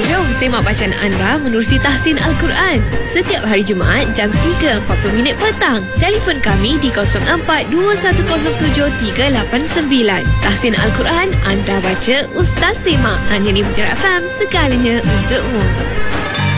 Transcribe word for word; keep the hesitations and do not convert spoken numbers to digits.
Jom semak bacaan Anra menerusi tahsin Al-Quran setiap hari Jumaat jam tiga empat puluh minit petang. Telefon kami di kosong empat dua satu kosong tujuh tiga lapan sembilan. Tahsin Al-Quran, Anda baca, Ustaz semak. Hanya di Putera F M, segalanya untukmu.